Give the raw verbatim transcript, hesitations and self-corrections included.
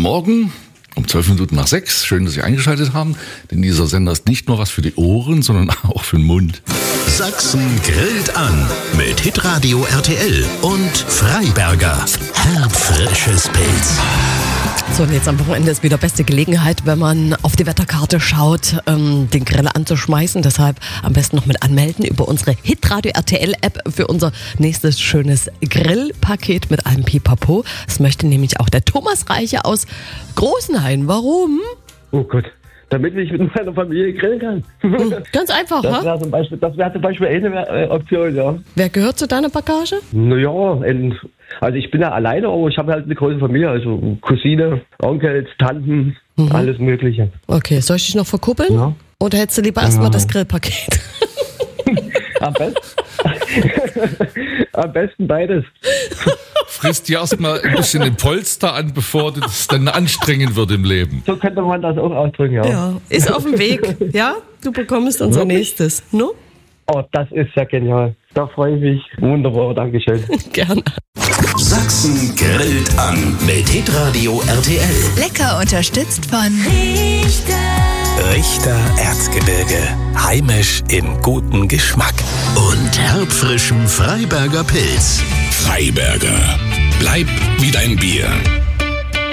Morgen um zwölf Minuten nach sechs. Schön, dass Sie eingeschaltet haben, denn dieser Sender ist nicht nur was für die Ohren, sondern auch für den Mund. Sachsen grillt an mit Hitradio R T L und Freiberger. Herbfrisches Pilz. So, und jetzt am Wochenende ist wieder beste Gelegenheit, wenn man auf die Wetterkarte schaut, ähm, den Grill anzuschmeißen. Deshalb am besten noch mit anmelden über unsere Hitradio R T L-App für unser nächstes schönes Grillpaket mit allem Pipapo. Das möchte nämlich auch der Thomas Reiche aus Großenhain. Warum? Oh Gott, damit ich mit meiner Familie grillen kann. Ganz einfach, Das ha? wäre zum Beispiel, das wäre zum Beispiel eine äh, Option, ja. Wer gehört zu deiner Bagage? Naja, ein- also ich bin ja alleine, aber ich habe halt eine große Familie, also Cousine, Onkels, Tanten, alles Mögliche. Okay, soll ich dich noch verkuppeln? Ja. Oder hättest du lieber erstmal Ja. das Grillpaket? Am besten, am besten beides. Frisst dir erstmal ein bisschen den Polster an, bevor das dann anstrengend wird im Leben. So könnte man das auch ausdrücken, ja. Ja, ist auf dem Weg. Ja, du bekommst unser nächstes. No? Oh, das ist ja genial. Da freue ich mich. Wunderbar, Dankeschön. Gerne. Sachsen grillt an mit Hitradio R T L. Lecker unterstützt von Richter. Richter Erzgebirge. Heimisch im guten Geschmack. Und herbfrischem Freiberger Pilz. Freiberger. Bleib wie dein Bier.